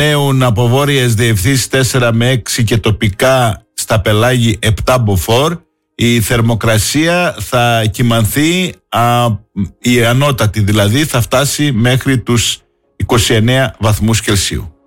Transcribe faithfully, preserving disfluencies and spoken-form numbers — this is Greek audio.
Νέουν από βόρειες διευθύνσεις τέσσερα με έξι και τοπικά στα πελάγη επτά μποφόρ. Η θερμοκρασία θα κυμανθεί, α, η ανώτατη δηλαδή θα φτάσει μέχρι τους είκοσι εννέα βαθμούς Κελσίου.